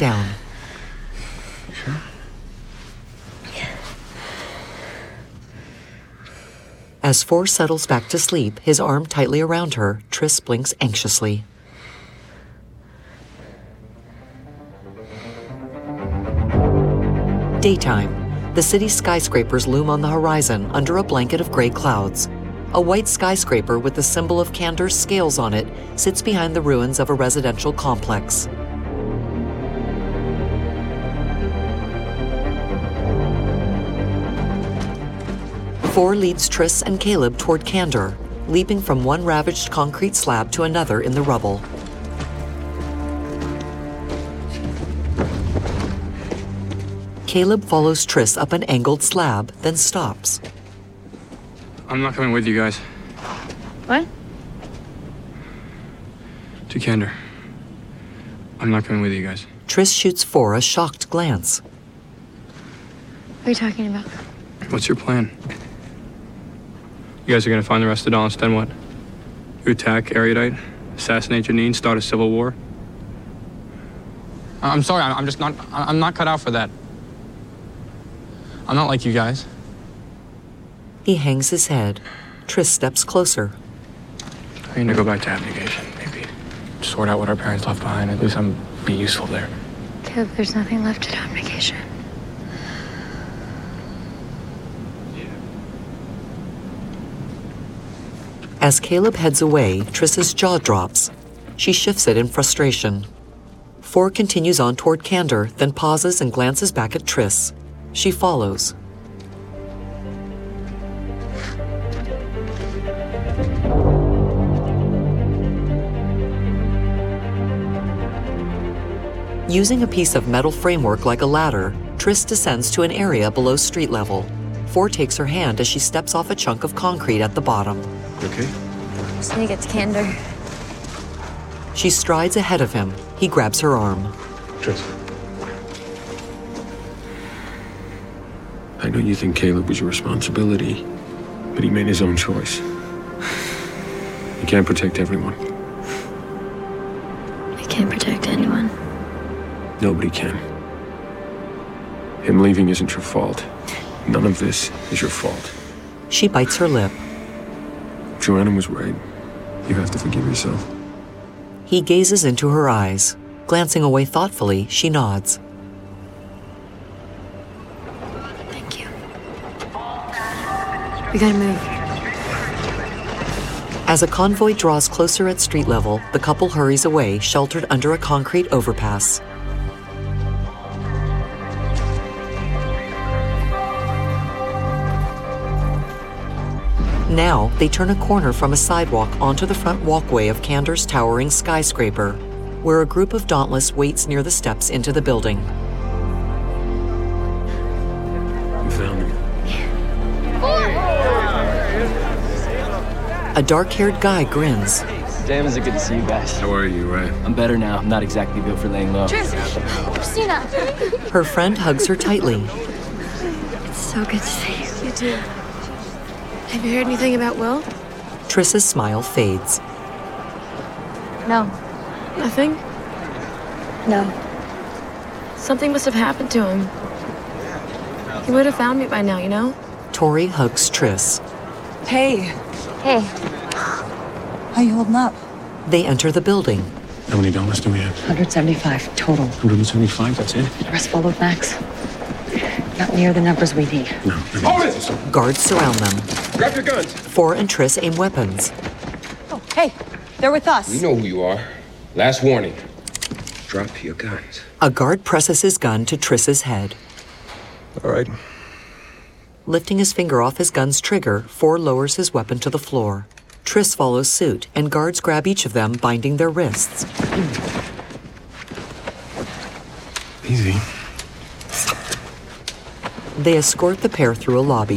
down. Sure? As Four settles back to sleep, his arm tightly around her, Triss blinks anxiously. Daytime. The city's skyscrapers loom on the horizon under a blanket of gray clouds. A white skyscraper with the symbol of Kandor's scales on it sits behind the ruins of a residential complex. Four leads Triss and Caleb toward Kandor, leaping from one ravaged concrete slab to another in the rubble. Caleb follows Triss up an angled slab, then stops. I'm not coming with you guys. What? To Kandor. I'm not coming with you guys. Triss shoots Four a shocked glance. What are you talking about? What's your plan? You guys are gonna find the rest of Dauntless, then what? You attack Erudite, assassinate Janine, start a civil war? I'm sorry, I'm not cut out for that. I'm not like you guys. He hangs his head. Triss steps closer. I need to go back to abnegation, maybe. Sort out what our parents left behind. At least I'm be useful there. Caleb, there's nothing left at abnegation. As Caleb heads away, Triss's jaw drops. She shifts it in frustration. Four continues on toward Kandor, then pauses and glances back at Triss. She follows. Using a piece of metal framework like a ladder, Triss descends to an area below street level. Four takes her hand as she steps off a chunk of concrete at the bottom. Okay? Just need to get to Kandor. She strides ahead of him. He grabs her arm. Triss. I know you think Caleb was your responsibility, but he made his own choice. You can't protect everyone. I can't protect anyone. Nobody can. Him leaving isn't your fault. None of this is your fault. She bites her lip. Joanna was right. You have to forgive yourself. He gazes into her eyes. Glancing away thoughtfully, she nods. Thank you. We gotta move. As a convoy draws closer at street level, the couple hurries away, sheltered under a concrete overpass. Now, they turn a corner from a sidewalk onto the front walkway of Kandor's towering skyscraper, where a group of Dauntless waits near the steps into the building. You found him. A dark-haired guy grins. Damn, is it good to see you guys. How are you, Ray? I'm better now. I'm not exactly built for laying low. Christina! Her friend hugs her tightly. It's so good to see you. You too. Have you heard anything about Will? Triss's smile fades. No. Nothing? No. Something must have happened to him. He would have found me by now, you know? Tori hugs Triss. Hey, Hey, how you holding up? They enter the building. How many dollars do we have? 175 total. 175, that's it? The rest followed Max. Not near the numbers we need. No. Hold it! Guards surround them. Grab your guns! Four and Triss aim weapons. Oh, hey, they're with us. We know who you are. Last warning. Drop your guns. A guard presses his gun to Triss's head. All right. Lifting his finger off his gun's trigger, Four lowers his weapon to the floor. Triss follows suit, and guards grab each of them, binding their wrists. Easy. They escort the pair through a lobby.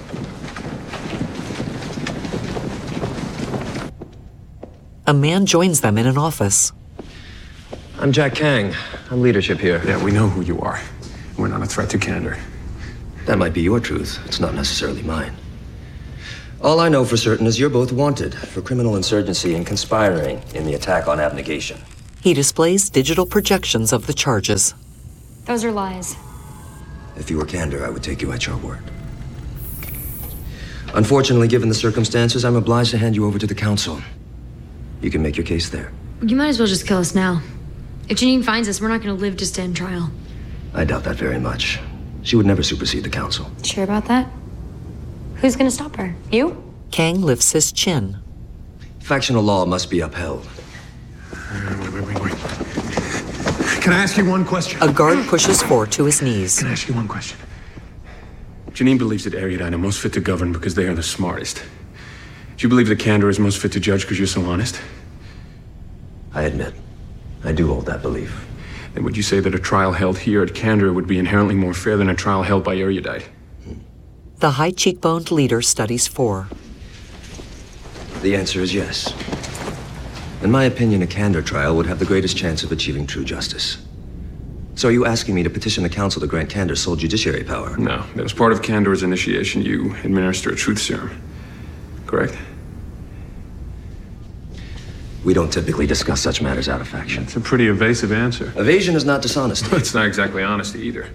A man joins them in an office. I'm Jack Kang. I'm leadership here. Yeah, we know who you are. We're not a threat to Kandor. That might be your truth. It's not necessarily mine. All I know for certain is you're both wanted for criminal insurgency and conspiring in the attack on abnegation. He displays digital projections of the charges. Those are lies. If you were Candor, I would take you at your word. Unfortunately, given the circumstances, I'm obliged to hand you over to the council. You can make your case there. You might as well just kill us now. If Janine finds us, we're not going to live to stand trial. I doubt that very much. She would never supersede the council. Sure about that? Who's gonna stop her? You? Kang lifts his chin. Factional law must be upheld. Wait. Can I ask you one question? A guard pushes Four to his knees. Can I ask you one question? Janine believes that Erudite are most fit to govern because they are the smartest. Do you believe that Candor is most fit to judge because you're so honest? I admit, I do hold that belief. Then would you say that a trial held here at Candor would be inherently more fair than a trial held by Erudite? The high cheekboned leader studies Four. The answer is yes. In my opinion, a Candor trial would have the greatest chance of achieving true justice. So are you asking me to petition the council to grant Candor sole judiciary power? No. That was part of Candor's initiation. You administer a truth serum. Correct? We don't typically discuss such matters out of faction. It's a pretty evasive answer. Evasion is not dishonesty. It's not exactly honesty either.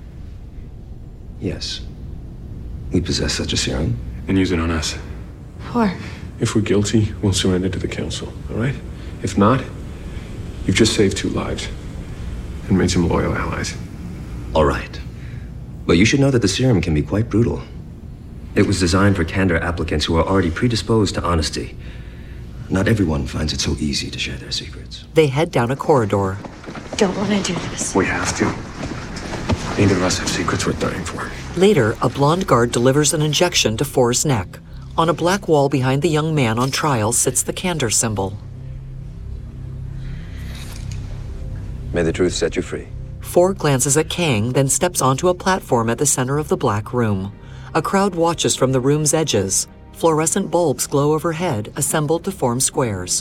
Yes. We possess such a serum. And use it on us. Four. If we're guilty, we'll surrender to the council, all right? If not, you've just saved 2 lives and made some loyal allies. All right. But you should know that the serum can be quite brutal. It was designed for Candor applicants who are already predisposed to honesty. Not everyone finds it so easy to share their secrets. They head down a corridor. Don't want to do this. We have to. Neither of us have secrets worth dying for. Later, a blonde guard delivers an injection to Four's neck. On a black wall behind the young man on trial sits the Candor symbol. May the truth set you free. Four glances at Kang, then steps onto a platform at the center of the black room. A crowd watches from the room's edges. Fluorescent bulbs glow overhead, assembled to form squares.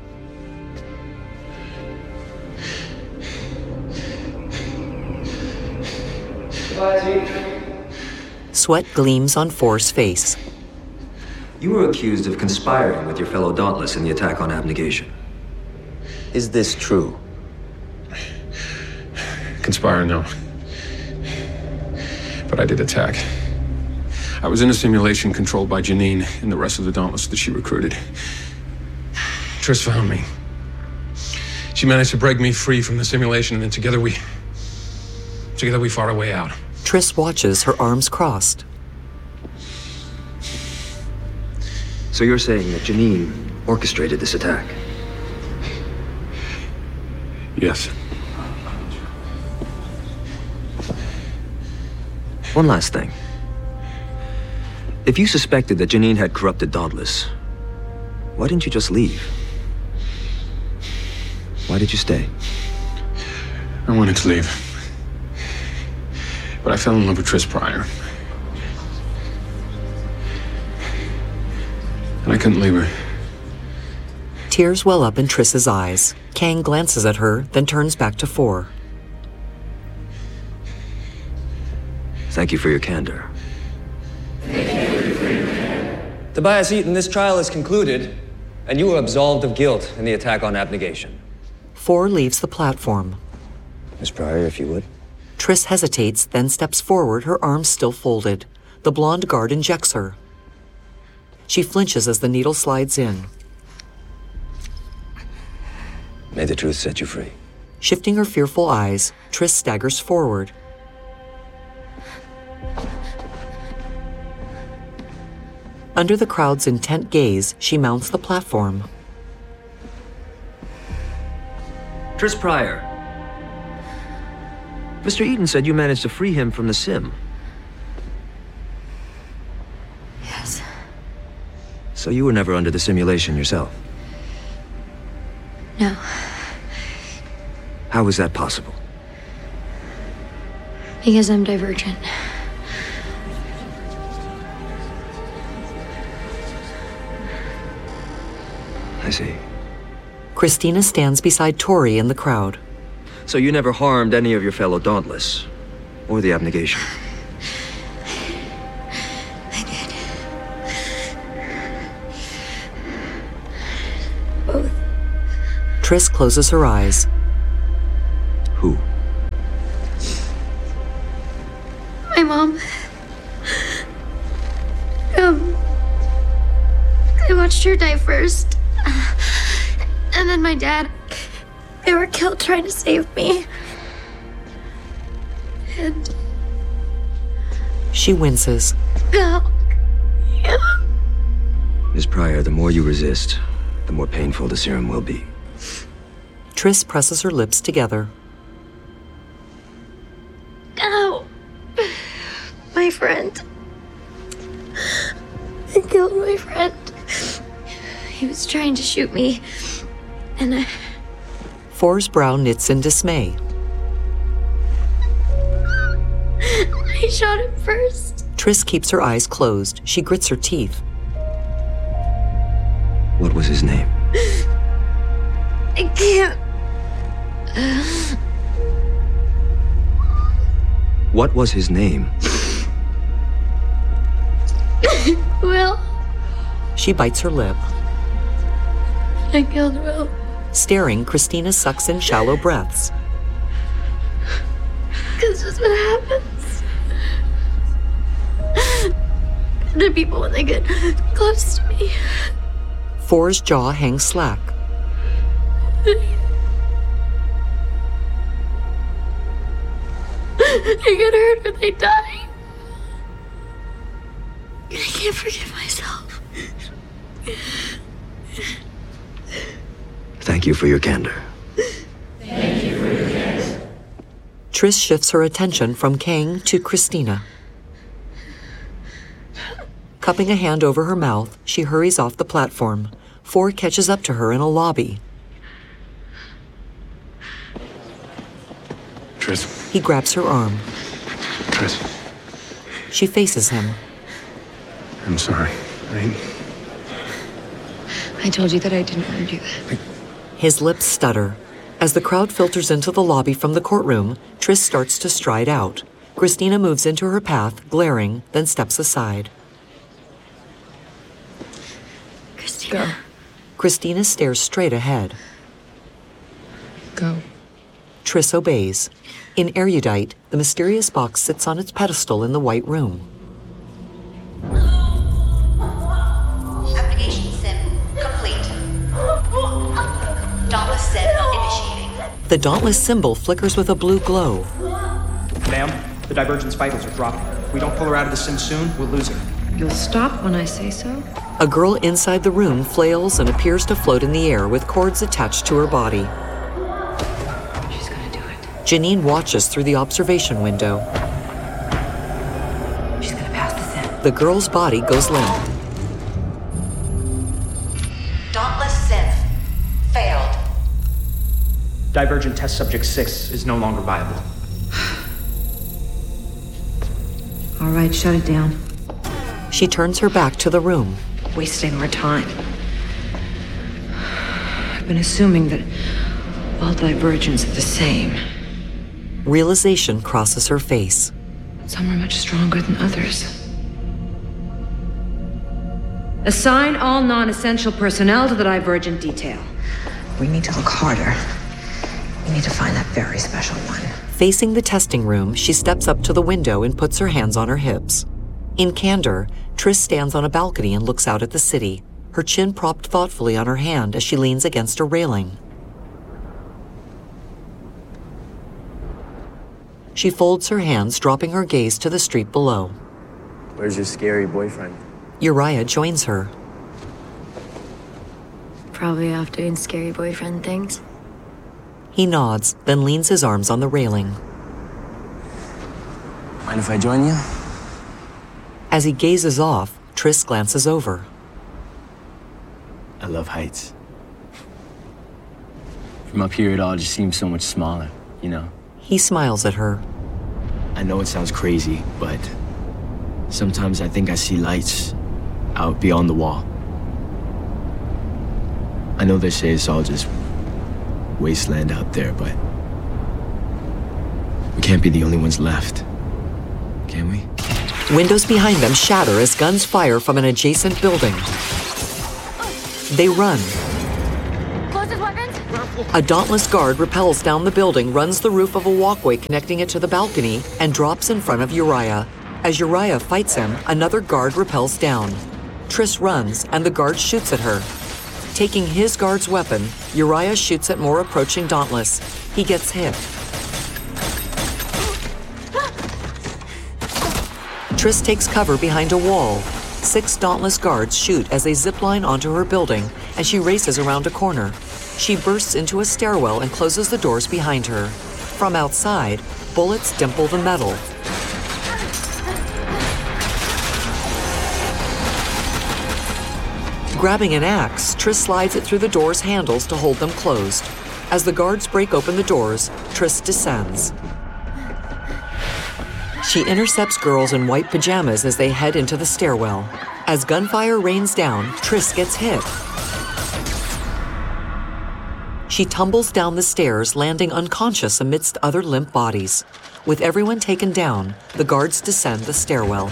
Sweat gleams on Four's face. You were accused of conspiring with your fellow Dauntless in the attack on Abnegation. Is this true? Conspire, no. But I did attack. I was in a simulation controlled by Janine and the rest of the Dauntless that she recruited. Triss found me. She managed to break me free from the simulation, and then together we fought our way out. Triss watches, her arms crossed. So you're saying that Janine orchestrated this attack? Yes. One last thing. If you suspected that Janine had corrupted Dauntless, why didn't you just leave? Why did you stay? I wanted to leave. But I fell in love with Triss Pryor. And I couldn't leave her. Tears well up in Triss's eyes. Kang glances at her, then turns back to Four. Thank you for your candor. Tobias Eaton, this trial is concluded, and you are absolved of guilt in the attack on Abnegation. Four leaves the platform. Miss Pryor, if you would. Triss hesitates, then steps forward, her arms still folded. The blonde guard injects her. She flinches as the needle slides in. May the truth set you free. Shifting her fearful eyes, Triss staggers forward. Under the crowd's intent gaze, she mounts the platform. Triss Pryor. Mr. Eaton said you managed to free him from the sim. Yes. So you were never under the simulation yourself? No. How is that possible? Because I'm divergent. I see. Christina stands beside Tori in the crowd. So you never harmed any of your fellow Dauntless, or the Abnegation? I did. Both. Triss closes her eyes. Who? My mom. I watched her die first. And then my dad. They were killed trying to save me. And... She winces. Oh. Yeah. Ms. Pryor, the more you resist, the more painful the serum will be. Triss presses her lips together. Ow. My friend. I killed my friend. He was trying to shoot me. And I... For's brow knits in dismay. I shot him first. Triss keeps her eyes closed. She grits her teeth. What was his name? I can't. What was his name? Will. She bites her lip. I killed Will. Staring, Christina sucks in shallow breaths. Because that's what happens. The people when they get close to me. For's jaw hangs slack. I get hurt when they die. I can't forgive myself. Thank you for your candor. Triss shifts her attention from Kang to Christina. Cupping a hand over her mouth, she hurries off the platform. For catches up to her in a lobby. Triss. He grabs her arm. Triss. She faces him. I'm sorry. I told you that I didn't want to do that. His lips stutter. As the crowd filters into the lobby from the courtroom, Triss starts to stride out. Christina moves into her path, glaring, then steps aside. Christina. Go. Christina stares straight ahead. Go. Triss obeys. In Erudite, the mysterious box sits on its pedestal in the white room. Application sim complete. Dauntless sim initiating. The Dauntless symbol flickers with a blue glow. Ma'am, the Divergent's vitals are dropping. If we don't pull her out of the sim soon, we'll lose her. You'll stop when I say so? A girl inside the room flails and appears to float in the air with cords attached to her body. She's gonna do it. Janine watches through the observation window. She's gonna pass this in. The girl's body goes limp. Dauntless sim failed. Divergent test subject 6 is no longer viable. All right, shut it down. She turns her back to the room. Wasting our time. I've been assuming that all divergents are the same. Realization crosses her face. Some are much stronger than others. Assign all non-essential personnel to the Divergent detail. We need to look harder. We need to find that very special one. Facing the testing room, she steps up to the window and puts her hands on her hips. In candor, Triss stands on a balcony and looks out at the city, her chin propped thoughtfully on her hand as she leans against a railing. She folds her hands, dropping her gaze to the street below. Where's your scary boyfriend? Uriah joins her. Probably off doing scary boyfriend things. He nods, then leans his arms on the railing. Mind if I join you? As he gazes off, Triss glances over. I love heights. From up here, it all just seems so much smaller, you know? He smiles at her. I know it sounds crazy, but sometimes I think I see lights out beyond the wall. I know they say it's all just wasteland out there, but we can't be the only ones left, can we? Windows behind them shatter as guns fire from an adjacent building. They run. Closest weapons? Ground floor. A dauntless guard rappels down the building, runs the roof of a walkway connecting it to the balcony, and drops in front of Uriah. As Uriah fights him, another guard rappels down. Triss runs, and the guard shoots at her. Taking his guard's weapon, Uriah shoots at more approaching Dauntless. He gets hit. Triss takes cover behind a wall. 6 Dauntless guards shoot as they zipline onto her building, and she races around a corner. She bursts into a stairwell and closes the doors behind her. From outside, bullets dimple the metal. Grabbing an axe, Triss slides it through the door's handles to hold them closed. As the guards break open the doors, Triss descends. She intercepts girls in white pajamas as they head into the stairwell. As gunfire rains down, Triss gets hit. She tumbles down the stairs, landing unconscious amidst other limp bodies. With everyone taken down, the guards descend the stairwell.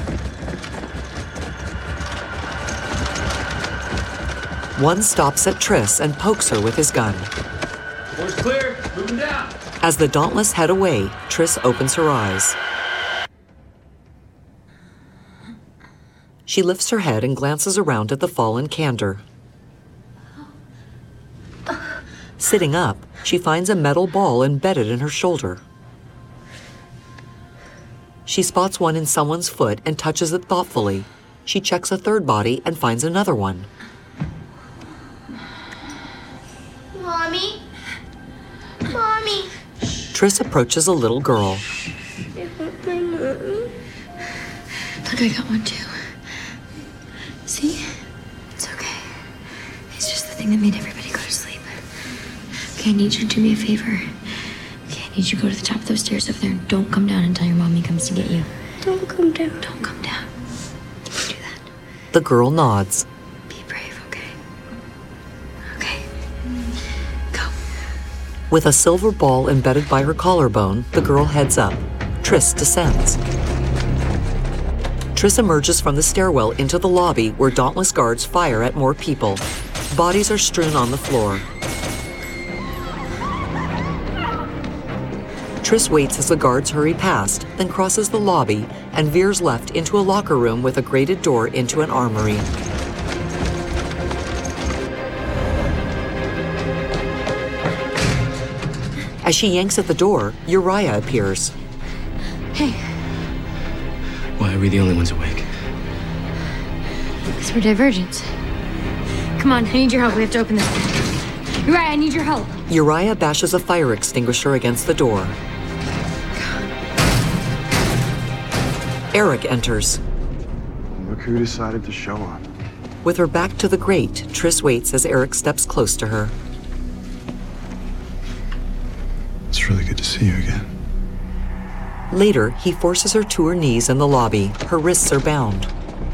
One stops at Triss and pokes her with his gun. Door's clear. Moving down. As the Dauntless head away, Triss opens her eyes. She lifts her head and glances around at the fallen Kander. Sitting up, she finds a metal ball embedded in her shoulder. She spots one in someone's foot and touches it thoughtfully. She checks a third body and finds another one. Mommy? Mommy? Triss approaches a little girl. I want my mom. Look, I got one too. See? It's okay. It's just the thing that made everybody go to sleep. Okay, I need you to do me a favor. Okay, I need you to go to the top of those stairs over there and don't come down until your mommy comes to get you. Don't come down. Don't come down. Do that. The girl nods. Be brave, okay? Okay. Go. With a silver ball embedded by her collarbone, the girl heads up. Triss descends. Triss emerges from the stairwell into the lobby where Dauntless guards fire at more people. Bodies are strewn on the floor. Triss waits as the guards hurry past, then crosses the lobby and veers left into a locker room with a grated door into an armory. As she yanks at the door, Uriah appears. Hey. Why are we the only ones awake? Because we're Divergents. Come on, I need your help. We have to open this. Uriah, I need your help. Uriah bashes a fire extinguisher against the door. Eric enters. Look who decided to show up. With her back to the grate, Triss waits as Eric steps close to her. It's really good to see you again. Later, he forces her to her knees in the lobby. Her wrists are bound.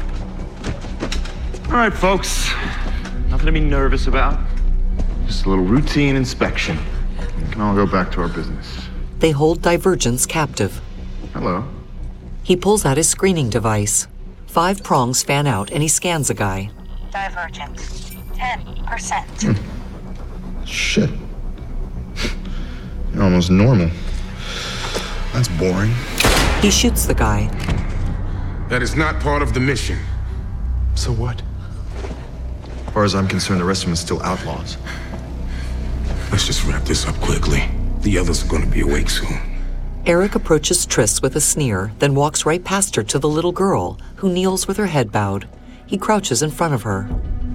All right, folks. Nothing to be nervous about. Just a little routine inspection. We can all go back to our business. They hold Divergents captive. Hello. He pulls out his screening device. 5 prongs fan out and he scans a guy. Divergent. 10%. Shit. You're almost normal. That's boring. He shoots the guy. That is not part of the mission. So what? As far as I'm concerned, the rest of them are still outlaws. Let's just wrap this up quickly. The others are going to be awake soon. Eric approaches Triss with a sneer, then walks right past her to the little girl, who kneels with her head bowed. He crouches in front of her.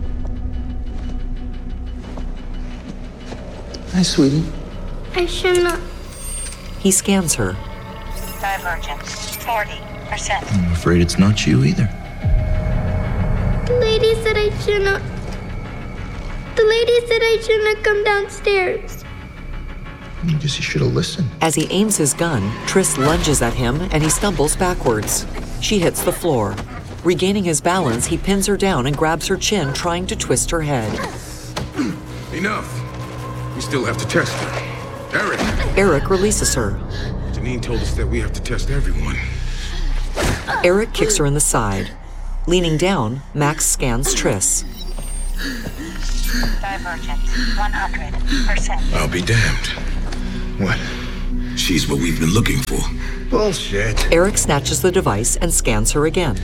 Hi, sweetie. I should not. He scans her. Divergent. 40%. I'm afraid it's not you either. The lady said I should not. The lady said I shouldn't come downstairs. I guess you should have listened. As he aims his gun, Triss lunges at him and he stumbles backwards. She hits the floor. Regaining his balance, he pins her down and grabs her chin, trying to twist her head. Enough. We still have to test her. Eric. Eric releases her. Janine told us that we have to test everyone. Eric kicks her in the side. Leaning down, Max scans Triss. Divergent, 100%. I'll be damned. What? She's what we've been looking for. Bullshit. Eric snatches the device and scans her again.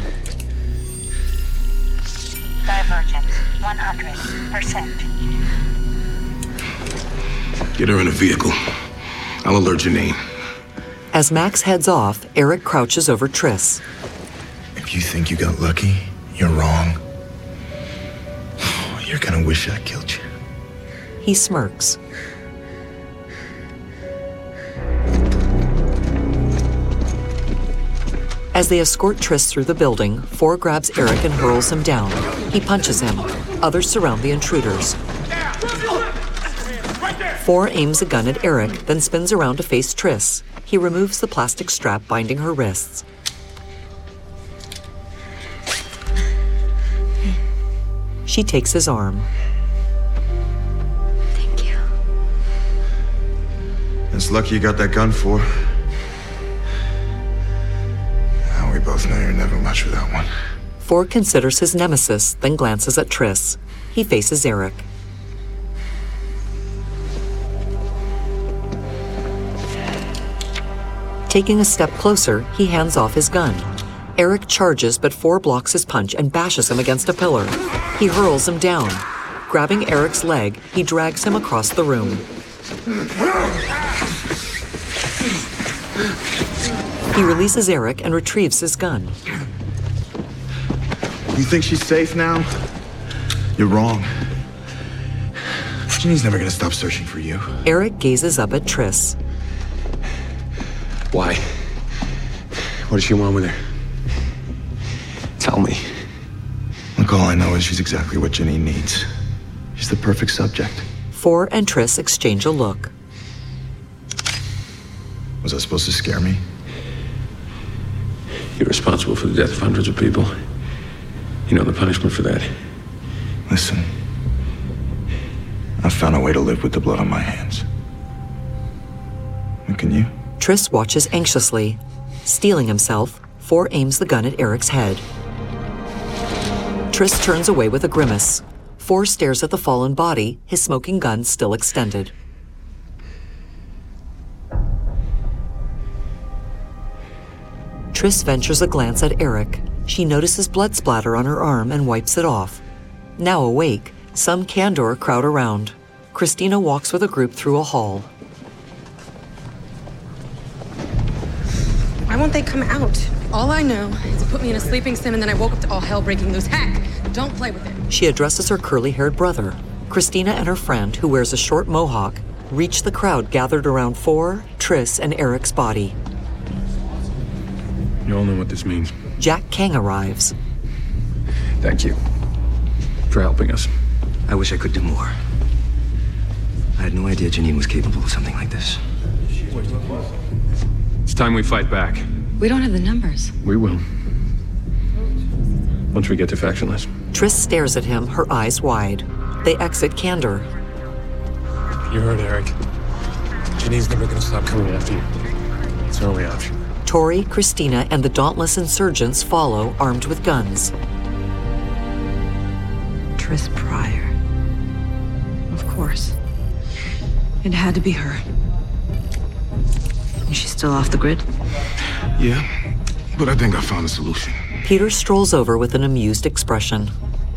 Divergent, 100%. Get her in a vehicle. I'll alert Janine. As Max heads off, Eric crouches over Triss. If you think you got lucky, you're wrong. You're gonna wish I killed you. He smirks. As they escort Triss through the building, Four grabs Eric and hurls him down. He punches him. Others surround the intruders. Four aims a gun at Eric, then spins around to face Triss. He removes the plastic strap binding her wrists. She takes his arm. Thank you. It's lucky you got that gun for. Now we both know you're never much without one. Four considers his nemesis, then glances at Triss. He faces Eric. Taking a step closer, he hands off his gun. Eric charges, but Four blocks his punch and bashes him against a pillar. He hurls him down. Grabbing Eric's leg, he drags him across the room. He releases Eric and retrieves his gun. You think she's safe now? You're wrong. Ginny's never gonna stop searching for you. Eric gazes up at Triss. Why? What does she want with her? Tell me. Look, all I know is she's exactly what Ginny needs. She's the perfect subject. Four and Triss exchange a look. Was that supposed to scare me? You're responsible for the death of hundreds of people. You know the punishment for that. Listen, I've found a way to live with the blood on my hands. And can you? Triss watches anxiously. Steeling himself, Four aims the gun at Eric's head. Triss turns away with a grimace. Four stares at the fallen body, his smoking gun still extended. Triss ventures a glance at Eric. She notices blood splatter on her arm and wipes it off. Now awake, some Kandor crowd around. Christina walks with a group through a hall. Why won't they come out? All I know is it put me in a sleeping sim and then I woke up to all hell breaking loose. Heck, don't play with it. She addresses her curly-haired brother. Christina and her friend, who wears a short mohawk, reach the crowd gathered around Four, Triss, and Eric's body. You all know what this means. Jack Kang arrives. Thank you for helping us. I wish I could do more. I had no idea Janine was capable of something like this. It's time we fight back. We don't have the numbers. We will. Once we get to Factionless. Triss stares at him, her eyes wide. They exit Kandor. You heard Eric. Janine's never gonna stop coming after you. It's our only option. Tori, Christina, and the dauntless insurgents follow, armed with guns. Triss Pryor. Of course. It had to be her. Is she still off the grid? Yeah, but I think I found a solution. Peter strolls over with an amused expression.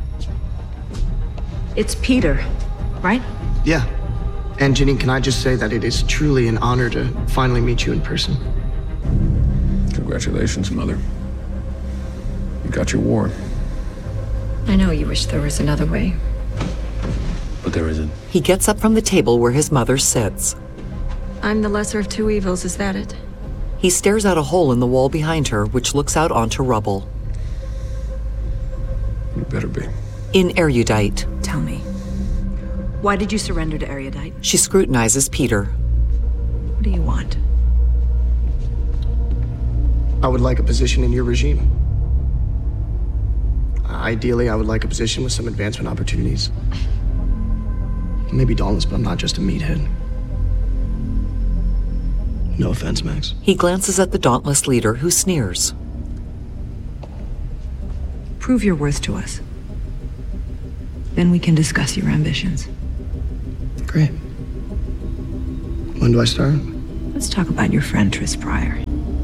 It's Peter, right? Yeah. And Janine, can I just say that it is truly an honor to finally meet you in person. Congratulations, Mother. You got your war. I know you wish there was another way. But there isn't. He gets up from the table where his mother sits. I'm the lesser of two evils, is that it? He stares out a hole in the wall behind her, which looks out onto rubble. You better be. In Erudite. Tell me, why did you surrender to Erudite? She scrutinizes Peter. What do you want? I would like a position in your regime. Ideally, I would like a position with some advancement opportunities. Maybe Dauntless, but I'm not just a meathead. No offense, Max. He glances at the Dauntless leader, who sneers. Prove your worth to us. Then we can discuss your ambitions. Great. When do I start? Let's talk about your friend Tris Pryor.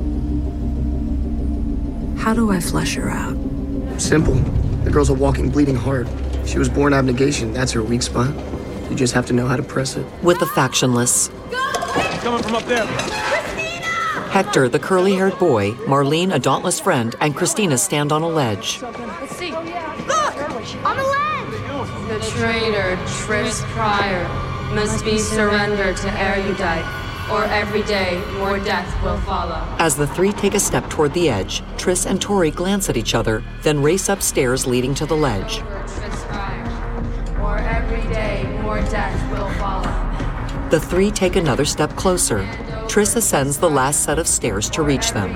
How do I flush her out? Simple. The girl's a walking bleeding heart. She was born abnegation. That's her weak spot. You just have to know how to press it. With the factionless. Coming from up there. Hector, the curly-haired boy, Marlene, a dauntless friend, and Christina stand on a ledge. Let's see. Look! On the ledge! The traitor, Tris Pryor, must be surrendered to Erudite, or every day more death will follow. As the three take a step toward the edge, Tris and Tori glance at each other, then race upstairs leading to the ledge. Tris Pryor, or every day more death will follow. The three take another step closer. Tris ascends the last set of stairs to reach them.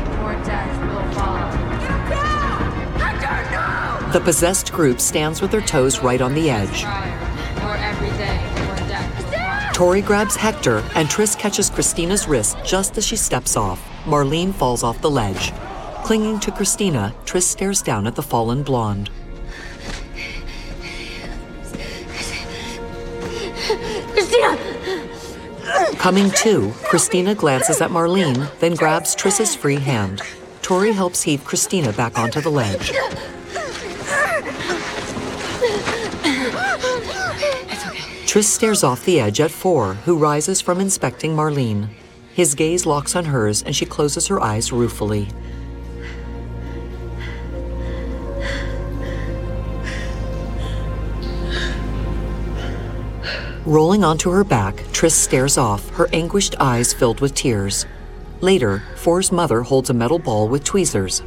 The possessed group stands with their toes right on the edge. Tori grabs Hector, and Tris catches Christina's wrist just as she steps off. Marlene falls off the ledge. Clinging to Christina, Tris stares down at the fallen blonde. Christina! Coming to, Christina glances at Marlene, then grabs Tris's free hand. Tori helps heave Christina back onto the ledge. Tris stares off the edge at Four, who rises from inspecting Marlene. His gaze locks on hers, and she closes her eyes ruefully. Rolling onto her back, Tris stares off, her anguished eyes filled with tears. Later, Four's mother holds a metal ball with tweezers.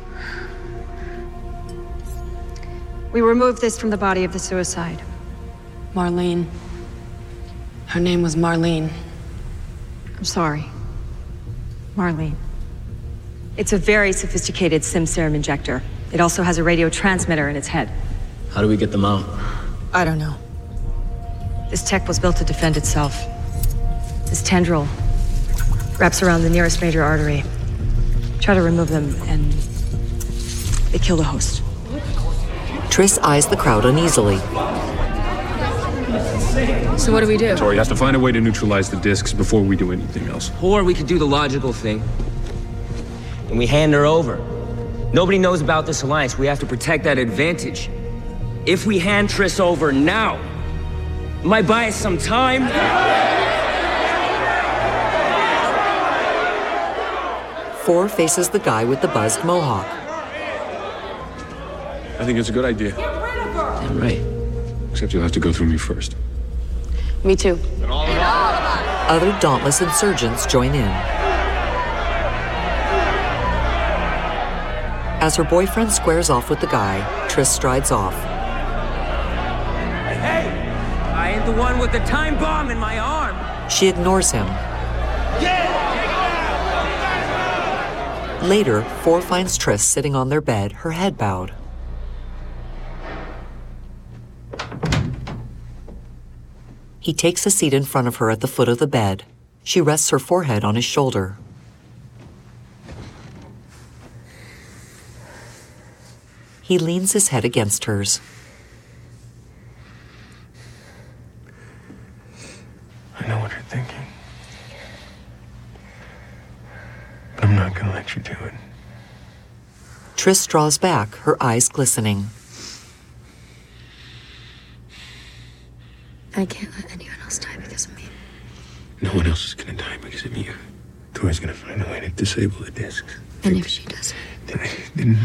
We removed this from the body of the suicide. Marlene. Her name was Marlene. I'm sorry. Marlene. It's a very sophisticated SIM serum injector. It also has a radio transmitter in its head. How do we get them out? I don't know. This tech was built to defend itself. This tendril wraps around the nearest major artery. Try to remove them, and they kill the host. Tris eyes the crowd uneasily. So what do we do? Tori has to find a way to neutralize the discs before we do anything else. Or we could do the logical thing. And we hand her over. Nobody knows about this alliance. We have to protect that advantage. If we hand Tris over now, might buy us some time. Four faces the guy with the buzzed mohawk. I think it's a good idea. Damn right. Except you'll have to go through me first. Me too. Other dauntless insurgents join in. As her boyfriend squares off with the guy, Tris strides off. Hey! I ain't the one with the time bomb in my arm! She ignores him. Later, Four finds Tris sitting on their bed, her head bowed. He takes a seat in front of her at the foot of the bed. She rests her forehead on his shoulder. He leans his head against hers. I know what you're thinking. But I'm not gonna let you do it. Tris draws back, her eyes glistening. I can't let anyone else die because of me. No one else is gonna die because of you. Tori's gonna find a way to disable the discs. And if she doesn't? Then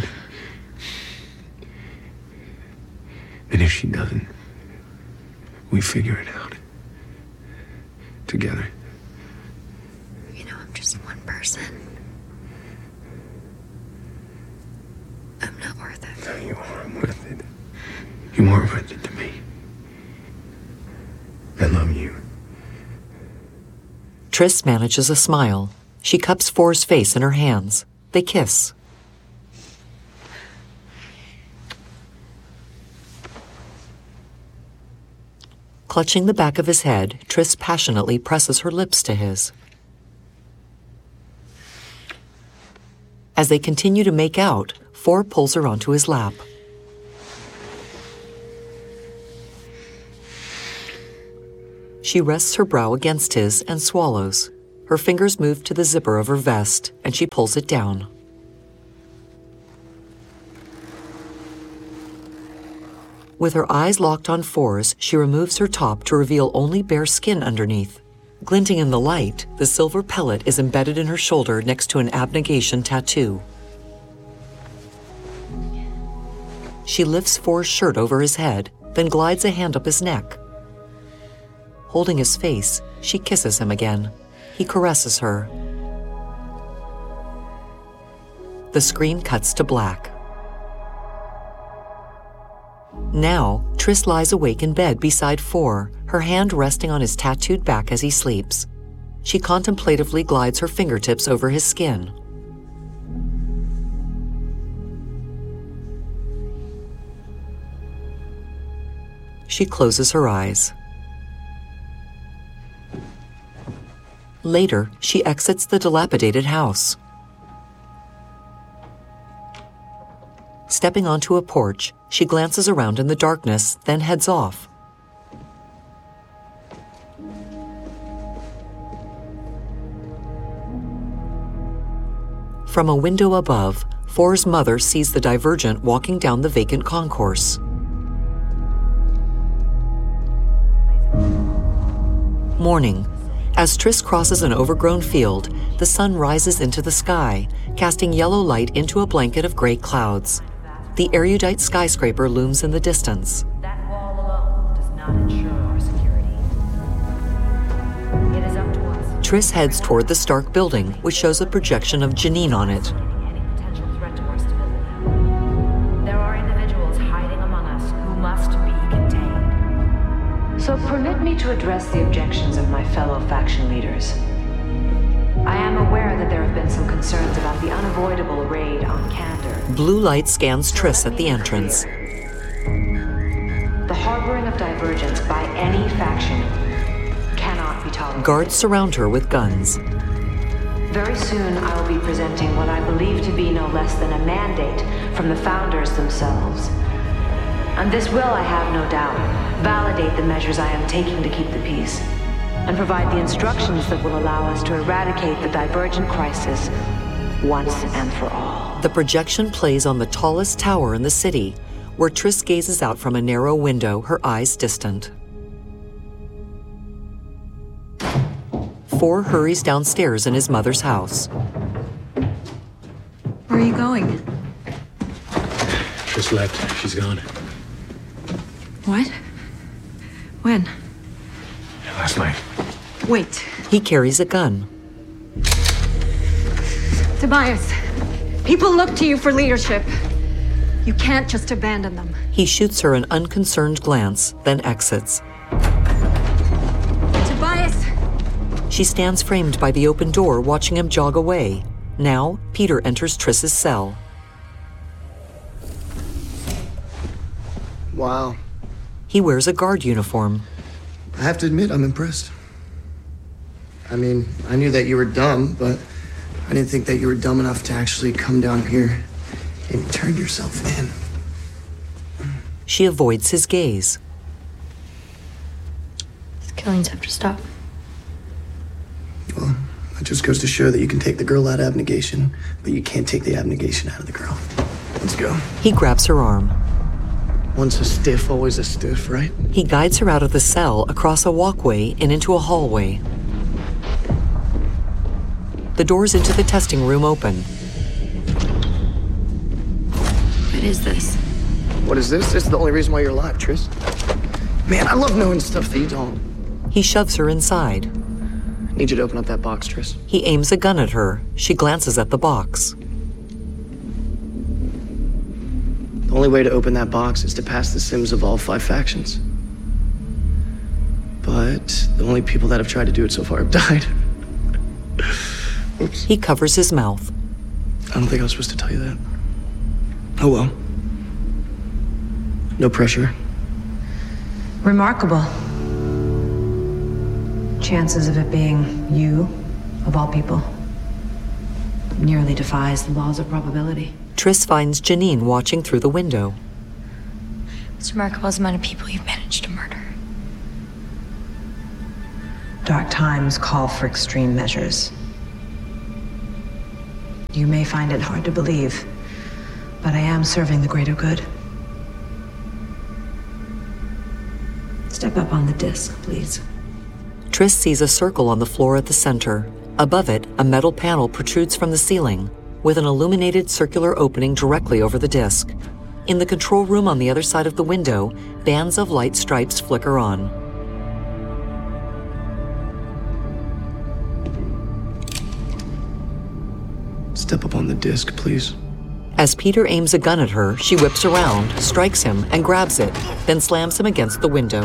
if she doesn't, we figure it out. Together. You know, I'm just one person. I'm not worth it. No, you are worth it. You're more worth it to me. I love you. Tris manages a smile. She cups Four's face in her hands. They kiss. Clutching the back of his head, Tris passionately presses her lips to his. As they continue to make out, Four pulls her onto his lap. She rests her brow against his and swallows. Her fingers move to the zipper of her vest, and she pulls it down. With her eyes locked on Four's, she removes her top to reveal only bare skin underneath. Glinting in the light, the silver pellet is embedded in her shoulder next to an abnegation tattoo. She lifts Four's shirt over his head, then glides a hand up his neck. Holding his face, she kisses him again. He caresses her. The screen cuts to black. Now, Triss lies awake in bed beside Four, her hand resting on his tattooed back as he sleeps. She contemplatively glides her fingertips over his skin. She closes her eyes. Later, she exits the dilapidated house. Stepping onto a porch, she glances around in the darkness, then heads off. From a window above, Four's mother sees the Divergent walking down the vacant concourse. Morning. As Triss crosses an overgrown field, the sun rises into the sky, casting yellow light into a blanket of gray clouds. The erudite skyscraper looms in the distance. That wall alone does not ensure our security. It is up to us. Triss heads toward the Stark building, which shows a projection of Janine on it. Any potential threat to our stability. There are individuals hiding among us who must be contained. So permit me to address the objections of my fellow faction leaders. I am aware that there have been some concerns about the unavoidable raid on Kandor. Blue light scans Triss at the entrance. The harboring of Divergents by any faction cannot be tolerated. Guards surround her with guns. Very soon I will be presenting what I believe to be no less than a mandate from the Founders themselves. And this will, I have no doubt, validate the measures I am taking to keep the peace, and provide the instructions that will allow us to eradicate the Divergent crisis once and for all. The projection plays on the tallest tower in the city, where Triss gazes out from a narrow window, her eyes distant. Four hurries downstairs in his mother's house. Where are you going? Triss left. She's gone. What? When? Last night. Wait. He carries a gun. Tobias, people look to you for leadership. You can't just abandon them. He shoots her an unconcerned glance, then exits. Tobias! She stands framed by the open door, watching him jog away. Now, Peter enters Triss's cell. Wow. He wears a guard uniform. I have to admit, I'm impressed. I mean, I knew that you were dumb, but I didn't think that you were dumb enough to actually come down here and turn yourself in. She avoids his gaze. These killings have to stop. Well, that just goes to show that you can take the girl out of abnegation, but you can't take the abnegation out of the girl. Let's go. He grabs her arm. Once a stiff, always a stiff, right? He guides her out of the cell, across a walkway, and into a hallway. The doors into the testing room open. What is this? What is this? This is the only reason why you're alive, Triss. Man, I love knowing stuff that you don't. He shoves her inside. I need you to open up that box, Triss. He aims a gun at her. She glances at the box. The only way to open that box is to pass the Sims of all 5 factions. But the only people that have tried to do it so far have died. Oops. He covers his mouth. I don't think I was supposed to tell you that. Oh well. No pressure. Remarkable. Chances of it being you, of all people, nearly defies the laws of probability. Triss finds Janine watching through the window. It's remarkable the amount of people you've managed to murder. Dark times call for extreme measures. You may find it hard to believe, but I am serving the greater good. Step up on the disc, please. Triss sees a circle on the floor at the center. Above it, a metal panel protrudes from the ceiling, with an illuminated circular opening directly over the disc. In the control room on the other side of the window, bands of light stripes flicker on. Step up on the disc, please. As Peter aims a gun at her, she whips around, strikes him, and grabs it, then slams him against the window.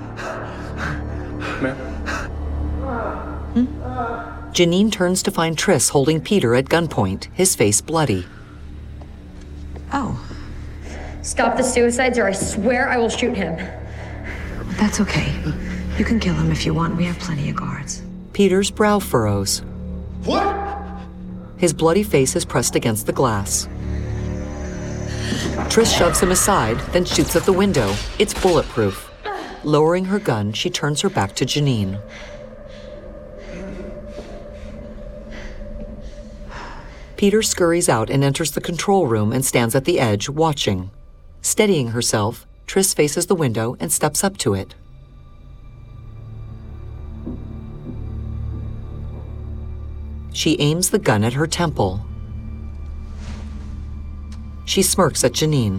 Janine turns to find Triss holding Peter at gunpoint, his face bloody. Oh. Stop the suicides or I swear I will shoot him. That's okay. You can kill him if you want. We have plenty of guards. Peter's brow furrows. What? His bloody face is pressed against the glass. Triss shoves him aside, then shoots at the window. It's bulletproof. Lowering her gun, she turns her back to Janine. Peter scurries out and enters the control room and stands at the edge, watching. Steadying herself, Triss faces the window and steps up to it. She aims the gun at her temple. She smirks at Janine.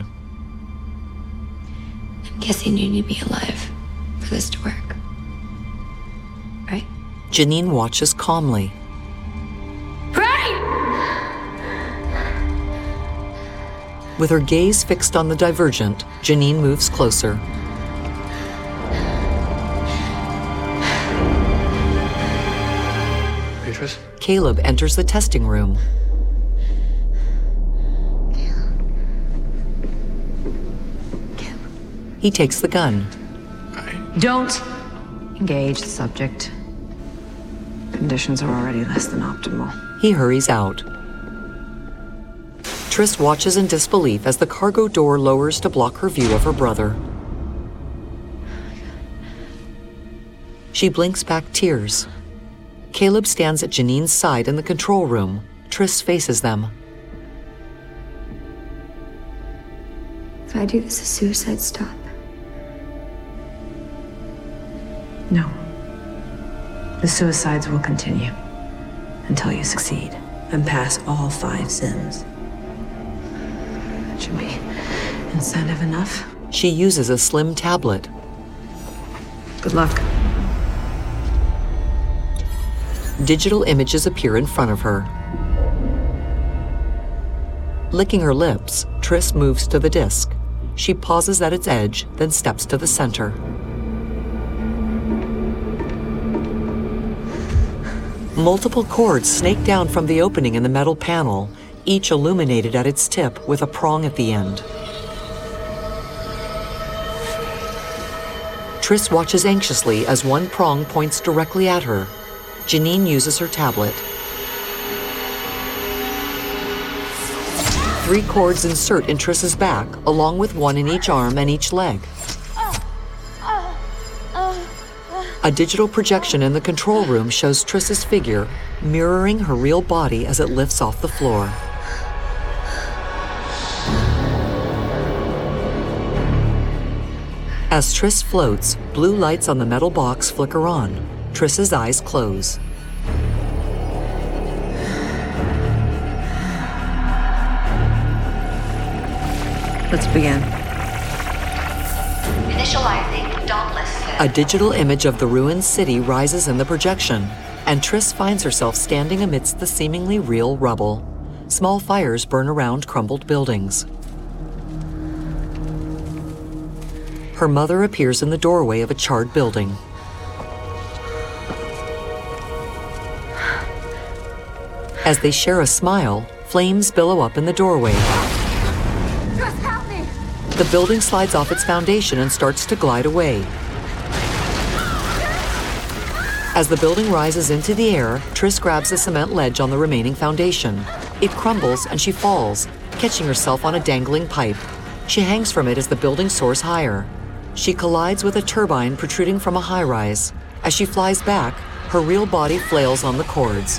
I'm guessing you need me alive for this to work. Right? Janine watches calmly. With her gaze fixed on the Divergent, Janine moves closer. Beatrice? Caleb enters the testing room. He takes the gun. Don't engage the subject. Conditions are already less than optimal. He hurries out. Triss watches in disbelief as the cargo door lowers to block her view of her brother. She blinks back tears. Caleb stands at Janine's side in the control room. Triss faces them. If I do this, a suicide stop. No. The suicides will continue until you succeed and pass all 5 sims. That should be incentive enough. She uses a slim tablet. Good luck. Digital images appear in front of her. Licking her lips, Triss moves to the disc. She pauses at its edge, then steps to the center. Multiple cords snake down from the opening in the metal panel, each illuminated at its tip with a prong at the end. Triss watches anxiously as one prong points directly at her. Janine uses her tablet. 3 cords insert in Triss's back, along with 1 in each arm and each leg. A digital projection in the control room shows Triss's figure, mirroring her real body as it lifts off the floor. As Triss floats, blue lights on the metal box flicker on. Triss's eyes close. Let's begin. Initializing Dauntless. A digital image of the ruined city rises in the projection, and Triss finds herself standing amidst the seemingly real rubble. Small fires burn around crumbled buildings. Her mother appears in the doorway of a charred building. As they share a smile, flames billow up in the doorway. Just help me! The building slides off its foundation and starts to glide away. As the building rises into the air, Triss grabs a cement ledge on the remaining foundation. It crumbles and she falls, catching herself on a dangling pipe. She hangs from it as the building soars higher. She collides with a turbine protruding from a high-rise. As she flies back, Her real body flails on the cords.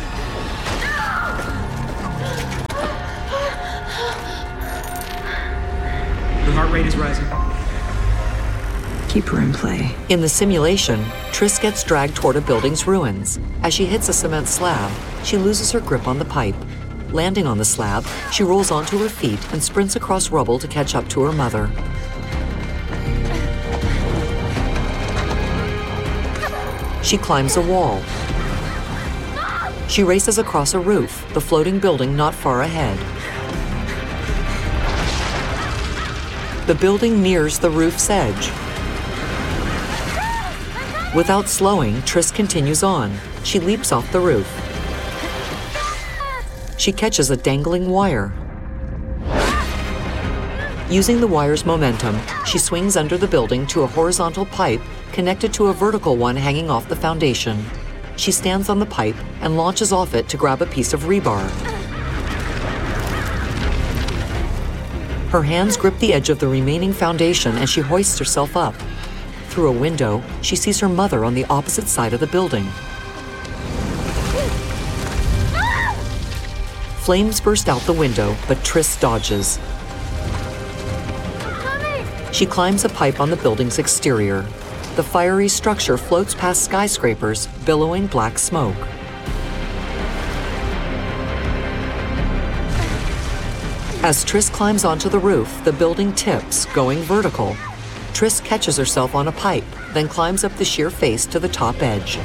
Her heart rate is rising. Keep her in play. In the simulation, Triss gets dragged toward a building's ruins. As she hits a cement slab, she loses her grip on the pipe. Landing on the slab, she rolls onto her feet and sprints across rubble to catch up to her mother. She climbs a wall. She races across a roof, the floating building not far ahead. The building nears the roof's edge. Without slowing, Triss continues on. She leaps off the roof. She catches a dangling wire. Using the wire's momentum, she swings under the building to a horizontal pipe connected to a vertical one hanging off the foundation. She stands on the pipe and launches off it to grab a piece of rebar. Her hands grip the edge of the remaining foundation and she hoists herself up. Through a window, she sees her mother on the opposite side of the building. Flames burst out the window, but Triss dodges. She climbs a pipe on the building's exterior. The fiery structure floats past skyscrapers, billowing black smoke. As Triss climbs onto the roof, the building tips, going vertical. Triss catches herself on a pipe, then climbs up the sheer face to the top edge.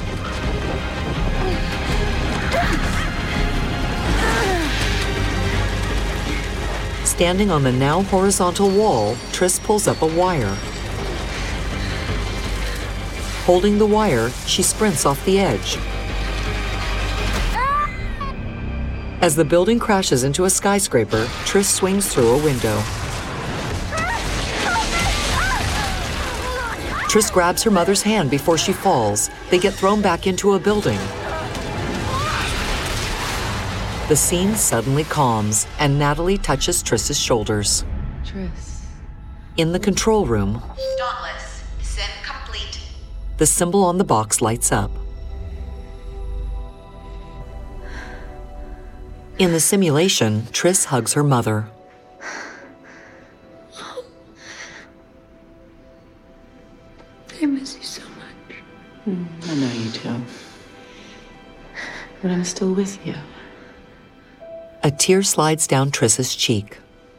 Standing on the now horizontal wall, Triss pulls up a wire. Holding the wire, she sprints off the edge. As the building crashes into a skyscraper, Triss swings through a window. Triss grabs her mother's hand before she falls. They get thrown back into a building. The scene suddenly calms, and Natalie touches Triss's shoulders. Triss. In the control room, Dauntless. Sim complete. the symbol on the box lights up. In the simulation, Triss hugs her mother. I miss you so much. I know you do. But I'm still with you. A tear slides down Triss's cheek.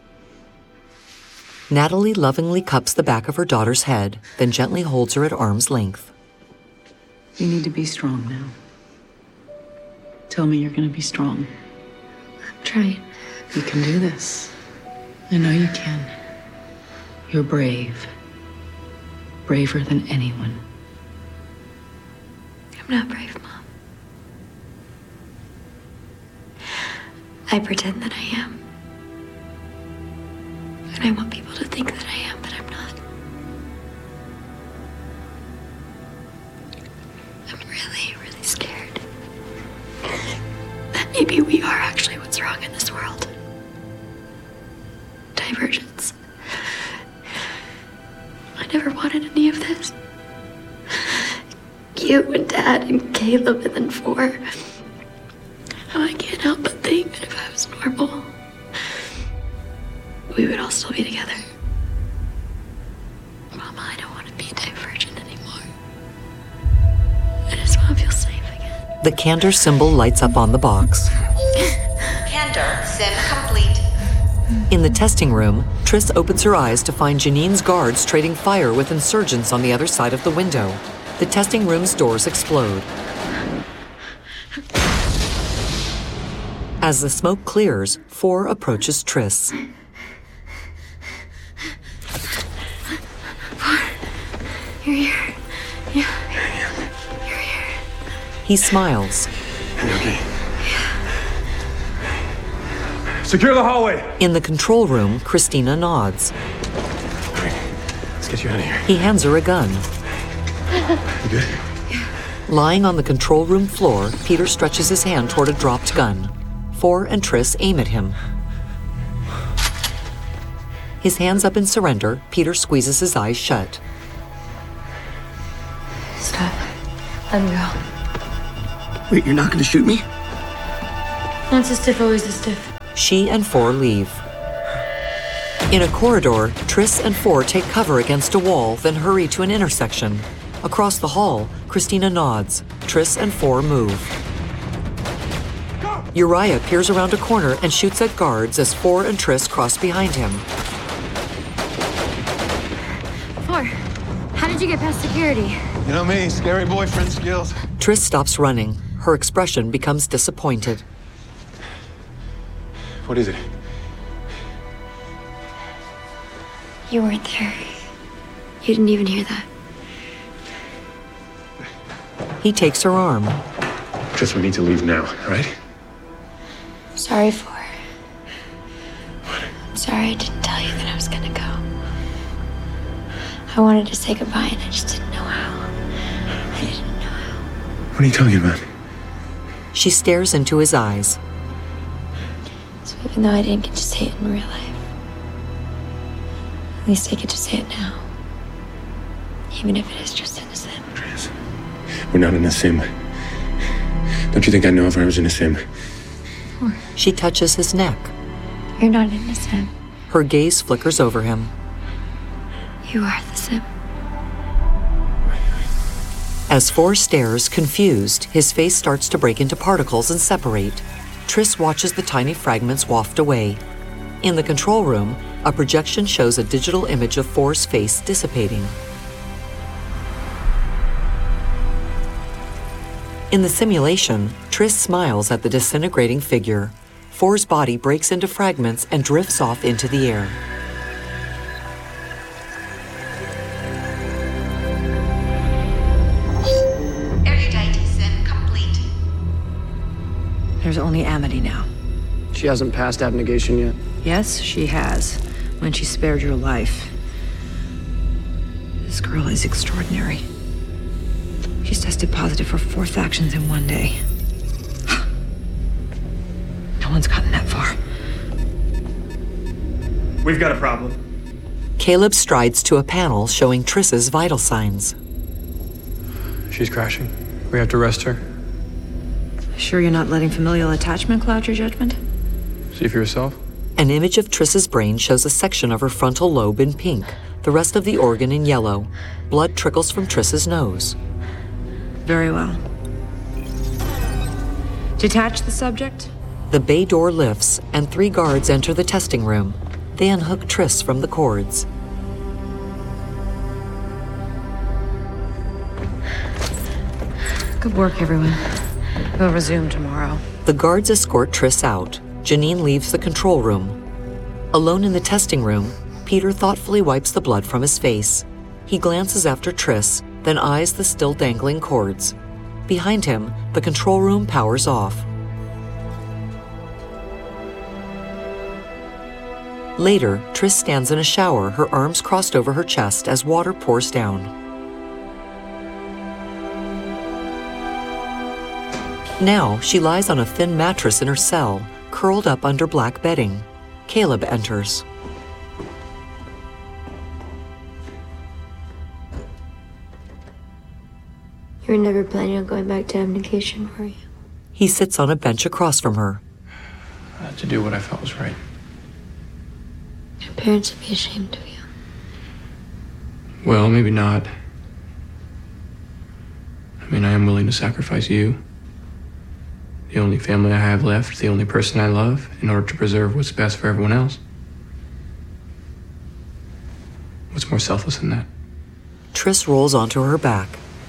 Natalie lovingly cups the back of her daughter's head, then gently holds her at arm's length. You need to be strong now. Tell me you're gonna be strong. I'm trying. You can do this. I know you can. You're brave. Braver than anyone. I'm not brave, Mom. I pretend that I am. And I want people to think that I am, but I'm not. I'm really, really scared. That maybe we are actually what's wrong in this world. Divergence. I never wanted any of this. You and Dad and Caleb and then 4. Oh, I can't help but think that if I was normal, we would all still be together. Mama, I don't want to be divergent anymore. I just want to feel safe again. The candor symbol lights up on the box. Candor. Sim complete. In the testing room, Triss opens her eyes to find Janine's guards trading fire with insurgents on the other side of the window. The testing room's doors explode. As the smoke clears, 4 approaches Triss. You're here. Yeah. You're here. He smiles. You okay? Secure the hallway. In the control room, Christina nods. All right, let's get you out of here. He hands her a gun. You good? Lying on the control room floor, Peter stretches his hand toward a dropped gun. 4 and Triss aim at him. His hands up in surrender, Peter squeezes his eyes shut. Stop. Let me go. Wait, you're not gonna shoot me? Once a stiff, always a stiff. She and Four leave. In a corridor, Triss and Four take cover against a wall, then hurry to an intersection. Across the hall, Christina nods. Triss and Four move. Uriah peers around a corner and shoots at guards as Four and Triss cross behind him. Four, how did you get past security? You know me, scary boyfriend skills. Triss stops running. Her expression becomes disappointed. What is it? You weren't there. You didn't even hear that. He takes her arm. Triss, we need to leave now, right? Sorry, Four. I'm sorry I didn't tell you that I was gonna go. I wanted to say goodbye and I just didn't know how. I didn't know how. What are you talking about? She stares into his eyes. So even though I didn't get to say it in real life, at least I get to say it now. Even if it is just innocent. Triss, we're not in a sim. Don't you think I know if I was in a sim? She touches his neck. You're not innocent. Her gaze flickers over him. You are the sim. As Four stares, confused, his face starts to break into particles and separate. Triss watches the tiny fragments waft away. In the control room, a projection shows a digital image of Four's face dissipating. In the simulation, Triss smiles at the disintegrating figure. Four's body breaks into fragments and drifts off into the air. Erudite sim complete. There's only Amity now. She hasn't passed abnegation yet. Yes, she has. When she spared your life. This girl is extraordinary. She's tested positive for 4 factions in one day. No one's gotten that far. We've got a problem. Caleb strides to a panel showing Triss's vital signs. She's crashing. We have to rest her. Sure you're not letting familial attachment cloud your judgment? See for yourself. An image of Triss's brain shows a section of her frontal lobe in pink, the rest of the organ in yellow. Blood trickles from Triss's nose. Very well. Detach the subject. The bay door lifts, and 3 guards enter the testing room. They unhook Triss from the cords. Good work, everyone. We'll resume tomorrow. The guards escort Triss out. Janine leaves the control room. Alone in the testing room, Peter thoughtfully wipes the blood from his face. He glances after Triss, then eyes the still dangling cords. Behind him, the control room powers off. Later, Triss stands in a shower, her arms crossed over her chest as water pours down. Now, she lies on a thin mattress in her cell, curled up under black bedding. Caleb enters. You were never planning on going back to abnegation, were you? He sits on a bench across from her. I had to do what I felt was right. Your parents would be ashamed of you. Well, maybe not. I mean, I am willing to sacrifice you. The only family I have left, the only person I love, in order to preserve what's best for everyone else. What's more selfless than that? Triss rolls onto her back.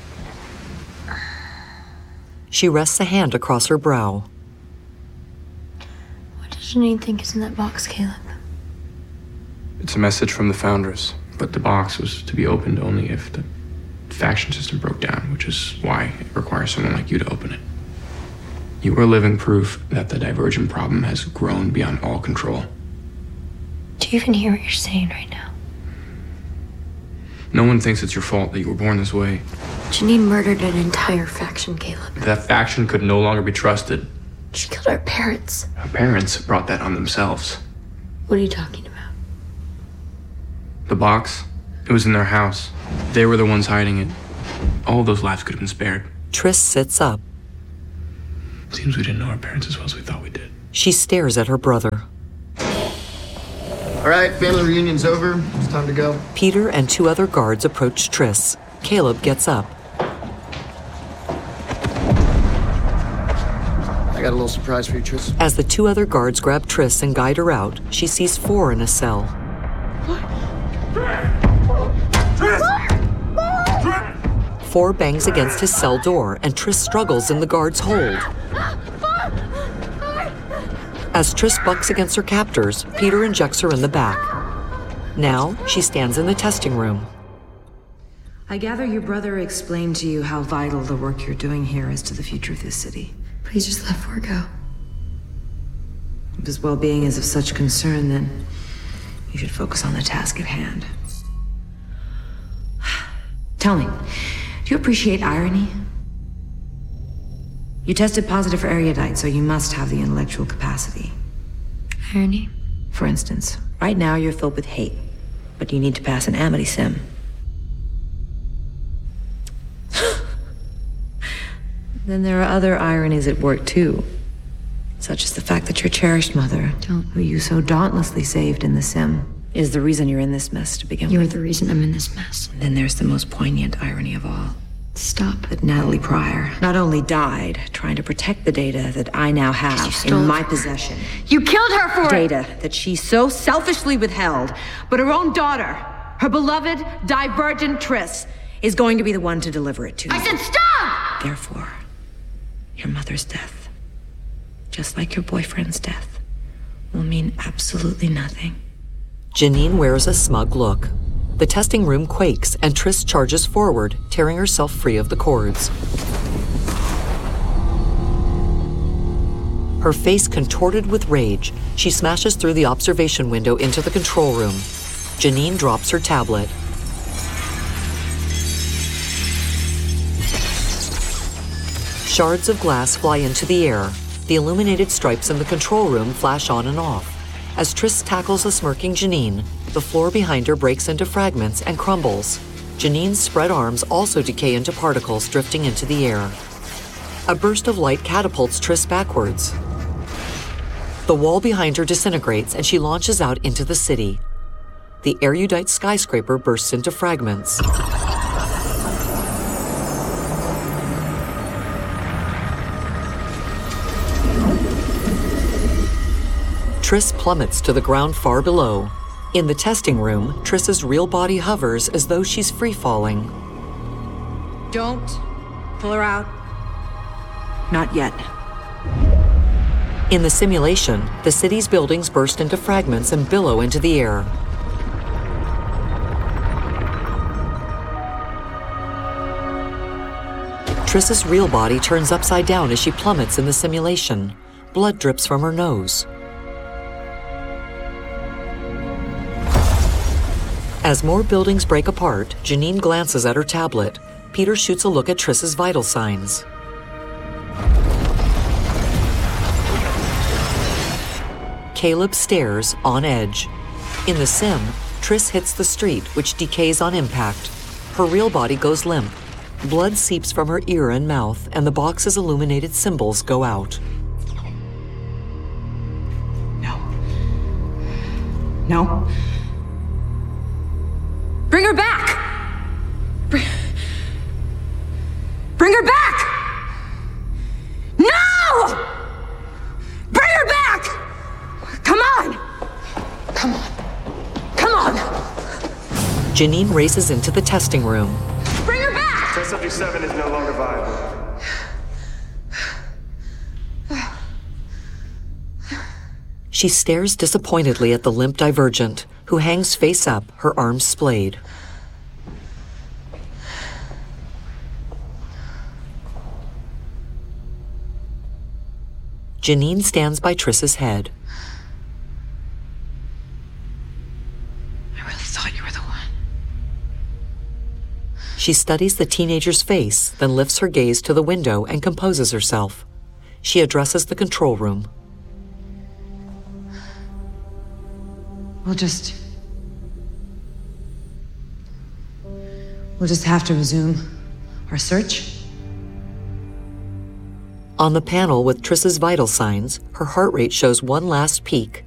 She rests a hand across her brow. What does Janine think is in that box, Caleb? It's a message from the Foundress, but the box was to be opened only if the faction system broke down, which is why it requires someone like you to open it. You are living proof that the Divergent problem has grown beyond all control. Do you even hear what you're saying right now? No one thinks it's your fault that you were born this way. Janine murdered an entire faction, Caleb. That faction could no longer be trusted. She killed our parents. Our parents brought that on themselves. What are you talking about? The box, it was in their house. They were the ones hiding it. All of those lives could have been spared. Triss sits up. Seems we didn't know our parents as well as we thought we did. She stares at her brother. All right, family reunion's over. It's time to go. Peter and 2 other guards approach Triss. Caleb gets up. I got a little surprise for you, Triss. As the 2 other guards grab Triss and guide her out, she sees 4 in a cell. Four bangs against his cell door, and Triss struggles in the guard's hold. As Triss bucks against her captors, Peter injects her in the back. Now, she stands in the testing room. I gather your brother explained to you how vital the work you're doing here is to the future of this city. Please just let Ford go. If his well-being is of such concern, then you should focus on the task at hand. Tell me, do you appreciate irony? You tested positive for erudite, so you must have the intellectual capacity. Irony? For instance, right now you're filled with hate, but you need to pass an amity sim. Then there are other ironies at work, too. Such as the fact that your cherished mother, who you so dauntlessly saved in the sim, is the reason you're in this mess to begin with. You're the reason I'm in this mess. And then there's the most poignant irony of all. Stop. That Natalie Pryor not only died trying to protect the data that I now have in my possession. You killed her for data that she so selfishly withheld, but her own daughter, her beloved, divergent Triss, is going to be the one to deliver it to you. I said stop! Therefore, your mother's death, just like your boyfriend's death, will mean absolutely nothing. Janine wears a smug look. The testing room quakes, and Triss charges forward, tearing herself free of the cords. Her face contorted with rage, she smashes through the observation window into the control room. Janine drops her tablet. Shards of glass fly into the air. The illuminated stripes in the control room flash on and off. As Triss tackles a smirking Janine, the floor behind her breaks into fragments and crumbles. Janine's spread arms also decay into particles drifting into the air. A burst of light catapults Triss backwards. The wall behind her disintegrates and she launches out into the city. The erudite skyscraper bursts into fragments. Triss plummets to the ground far below. In the testing room, Triss's real body hovers as though she's free-falling. Don't pull her out. Not yet. In the simulation, the city's buildings burst into fragments and billow into the air. Triss's real body turns upside down as she plummets in the simulation. Blood drips from her nose. As more buildings break apart, Janine glances at her tablet. Peter shoots a look at Triss's vital signs. Caleb stares, on edge. In the sim, Triss hits the street, which decays on impact. Her real body goes limp. Blood seeps from her ear and mouth, and the box's illuminated symbols go out. No. Bring her back! Bring her back! No! Bring her back! Come on! Come on. Come on! Janine races into the testing room. Bring her back! Test subject 7 is no longer viable. She stares disappointedly at the limp Divergent, who hangs face up, her arms splayed. Janine stands by Triss's head. I really thought you were the one. She studies the teenager's face, then lifts her gaze to the window and composes herself. She addresses the control room. We'll just have to resume our search. On the panel with Triss's vital signs, her heart rate shows one last peak.